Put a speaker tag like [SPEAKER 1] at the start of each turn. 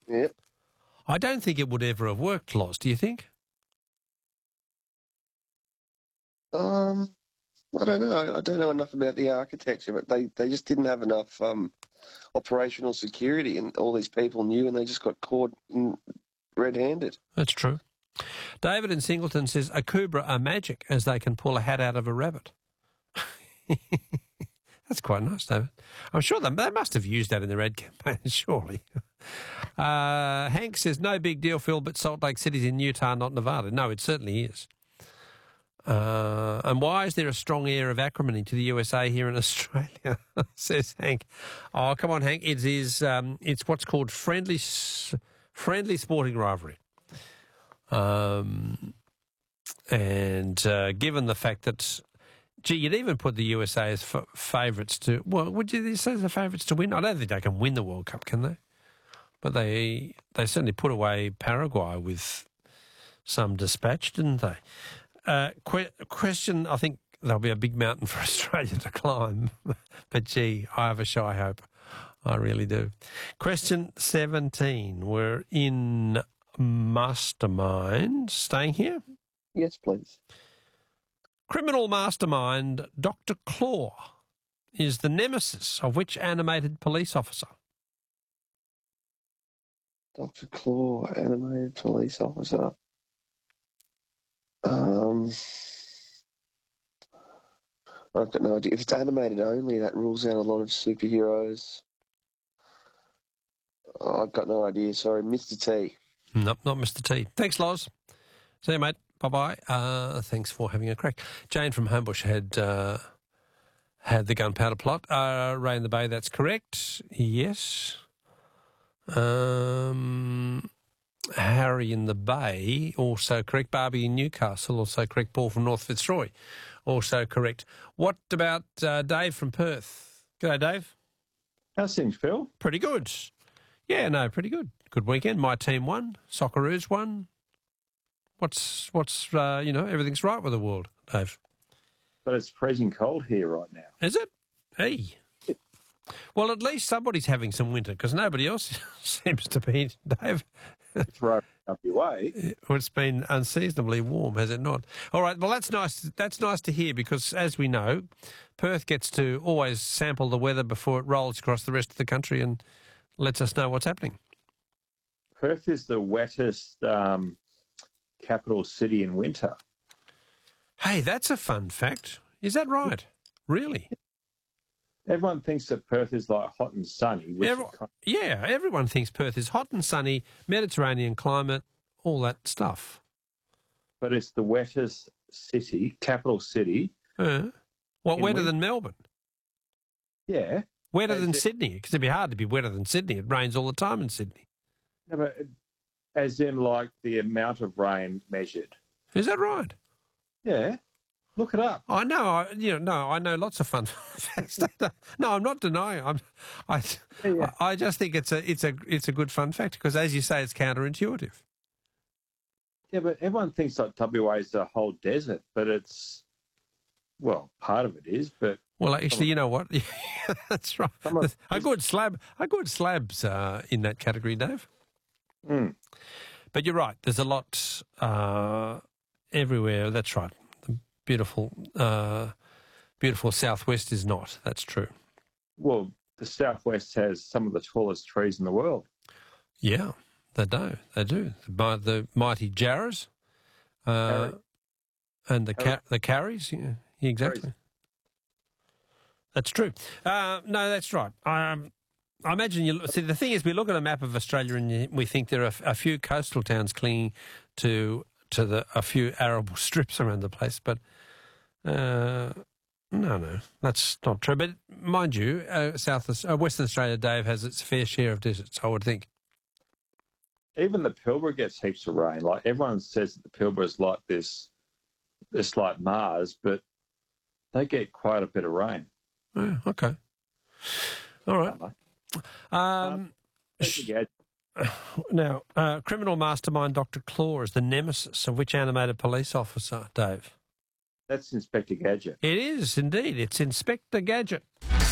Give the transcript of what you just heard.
[SPEAKER 1] Yep.
[SPEAKER 2] I don't think it would ever have worked, Loz, do you think?
[SPEAKER 1] I don't know. I don't know enough about the architecture, but they just didn't have enough operational security, and all these people knew, and they just got caught red-handed.
[SPEAKER 2] That's true. David in Singleton says, a Kubra are magic as they can pull a hat out of a rabbit. That's quite nice, David. I'm sure they must have used that in their ad campaign, surely. Hank says, no big deal, Phil, but Salt Lake City's in Utah, not Nevada. No, it certainly is. And why is there a strong air of acrimony to the USA here in Australia? Says Hank. Oh, come on, Hank. It is. It's what's called friendly sporting rivalry. And given the fact that, gee, you'd even put the USA as favourites to. Well, would you say the favourites to win? I don't think they can win the World Cup, can they? But they certainly put away Paraguay with some dispatch, didn't they? Question, I think there'll be a big mountain for Australia to climb. But, gee, I have a shy hope. I really do. Question 17. We're in Mastermind. Staying here?
[SPEAKER 1] Yes, please.
[SPEAKER 2] Criminal mastermind Dr. Claw is the nemesis of which animated police officer?
[SPEAKER 1] Dr. Claw, animated police officer. I've got no idea. If it's animated only, that rules out a lot of superheroes. I've got no idea. Sorry, Mr. T.
[SPEAKER 2] Nope, not Mr. T. Thanks, Loz. See you, mate. Bye-bye. Thanks for having a crack. Jane from Homebush had the gunpowder plot. Ray in the Bay, that's correct. Yes. Harry in the Bay, also correct. Barbie in Newcastle, also correct. Paul from North Fitzroy, also correct. What about Dave from Perth? G'day, Dave.
[SPEAKER 3] How's things, Phil?
[SPEAKER 2] Pretty good. Yeah, no, pretty good. Good weekend. My team won. Socceroos won. What's everything's right with the world, Dave.
[SPEAKER 3] But it's freezing cold here right now.
[SPEAKER 2] Is it? Hey. Well, at least somebody's having some winter because nobody else seems to be, Dave.
[SPEAKER 3] It's right up your way.
[SPEAKER 2] It's been unseasonably warm, has it not? All right, well, that's nice. That's nice to hear because, as we know, Perth gets to always sample the weather before it rolls across the rest of the country and lets us know what's happening.
[SPEAKER 3] Perth is the wettest capital city in winter.
[SPEAKER 2] Hey, that's a fun fact. Is that right? Really?
[SPEAKER 3] Everyone thinks that Perth is like hot and sunny.
[SPEAKER 2] Everyone thinks Perth is hot and sunny, Mediterranean climate, all that stuff.
[SPEAKER 3] But it's the wettest city, capital city.
[SPEAKER 2] Wetter than Melbourne?
[SPEAKER 3] Yeah.
[SPEAKER 2] Wetter than Sydney? Because it'd be hard to be wetter than Sydney. It rains all the time in Sydney.
[SPEAKER 3] No, but as in like the amount of rain measured.
[SPEAKER 2] Is that right?
[SPEAKER 3] Yeah. Look it up.
[SPEAKER 2] I know. I know lots of fun facts. No, I'm not denying. I just think it's a good fun fact because, as you say, it's counterintuitive.
[SPEAKER 3] Yeah, but everyone thinks like WA is a whole desert, but it's part of it is. But
[SPEAKER 2] actually, you know what? That's right. A good slab's in that category, Dave.
[SPEAKER 3] Mm.
[SPEAKER 2] But you're right. There's a lot everywhere. That's right. Beautiful southwest is not. That's true.
[SPEAKER 3] Well, the southwest has some of the tallest trees in the world.
[SPEAKER 2] Yeah, they do. The mighty Jarrahs and the Carries. Yeah, exactly. That's true. No, that's right. I imagine the thing is, we look at a map of Australia and we think there are a few coastal towns clinging to a few arable strips around the place, but no, that's not true. But mind you, Western Australia, Dave, has its fair share of deserts, I would think.
[SPEAKER 3] Even the Pilbara gets heaps of rain. Like everyone says that the Pilbara is like this. It's like Mars, but they get quite a bit of rain.
[SPEAKER 2] Oh, okay. All right. Now, criminal mastermind Dr. Claw is the nemesis of which animated police officer, Dave?
[SPEAKER 3] That's Inspector Gadget.
[SPEAKER 2] It is, indeed. It's Inspector Gadget.